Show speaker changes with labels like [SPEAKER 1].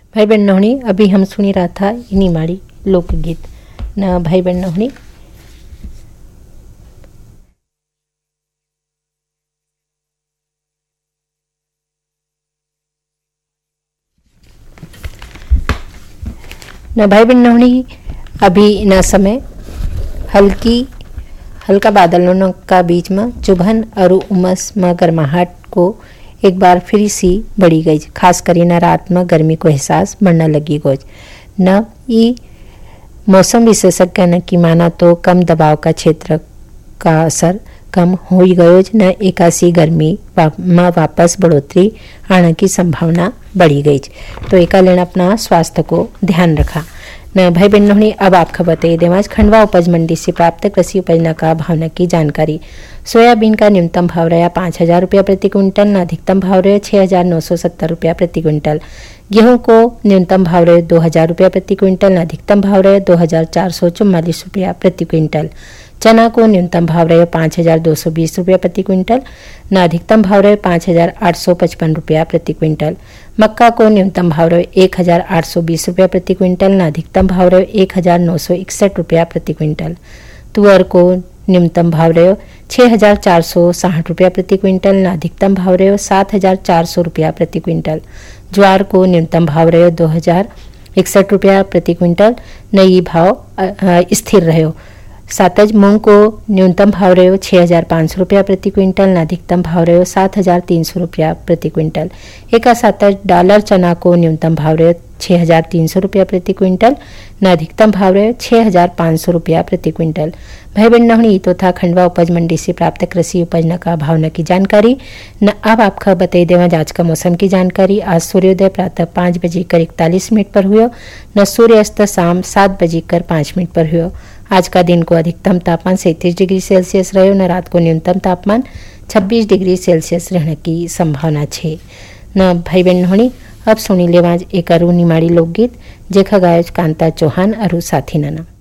[SPEAKER 1] भाई बहन नहुनी अभी हम सुनी रहा था इन्हीं माड़ी लोकगीत न भाई बहन नहुनी। न भाई बहन नहुनी अभी न समय हल्का बादलों का बीच में चुभन और उमस में गर्माहट को एक बार फिर सी बढ़ी गई। खास करी न रात में गर्मी को एहसास बढ़ने लगी गोज न ई मौसम विशेषज्ञ न की माना तो कम दबाव का क्षेत्र का असर कम हो ही गयो न एकासी गर्मी में वापस बढ़ोतरी आने की संभावना बढ़ी गई। तो एका लेना अपना स्वास्थ्य को ध्यान रखा न भाई बहन नहुनी। अब आपको बताइए देवाज खंडवा उपज मंडी से प्राप्त कृषि उपज का भाव की जानकारी। सोयाबीन का न्यूनतम भाव रहा 5,000 रुपया प्रति क्विंटल न अधिकतम भाव रहे 6,970 रुपया प्रति क्विंटल। गेहूं को न्यूनतम भाव रहे 2,000 रुपया प्रति क्विंटल न अधिकतम भाव रहे 2,444 रुपया प्रति क्विंटल। चना को न्यूनतम भाव रहे 5,220 रुपया प्रति क्विंटल न अधिकतम भाव रहे 5,855 रुपया प्रति क्विंटल। मक्का को न्यूनतम भाव रहे 1,820 रुपया प्रति क्विंटल न अधिकतम भाव रहे 1,961 रुपया प्रति क्विंटल। तुअर को न्यूनतम भाव रहे 6,460 रुपया प्रति क्विंटल न अधिकतम भाव रहे 7,400 रुपया प्रति क्विंटल। ज्वार को न्यूनतम भाव रहे 2,061 रुपया प्रति क्विंटल न ये भाव स्थिर रहे। सातज मूंग को न्यूनतम भाव रहे 6,500 रुपया प्रति क्विंटल न अधिकतम भाव रहे 7,300 रुपया प्रति क्विंटल। एका सातज डॉलर चना को न्यूनतम भाव रहे 6,300 रुपया प्रति क्विंटल न अधिकतम भाव रहे 6,500 रुपया प्रति क्विंटल। भाई बहन नहुनी तो था खंडवा उपज मंडी से प्राप्त कृषि उपज न का भाव की जानकारी न। अब आपका बताई देवा आज का मौसम की जानकारी। आज सूर्योदय प्रातः 5:41 पर हुआ न सूर्यास्त शाम 7:05 पर हुआ। आज का दिन को अधिकतम तापमान 37 डिग्री सेल्सियस रहे न रात को न्यूनतम तापमान 26 डिग्री सेल्सियस रहने की संभावना है न। भाई बहन नहुनी अब सुनी लेवाज एक अरु निमाड़ी लोकगीत जेखा गायज कांता चौहान अरु साथी नना।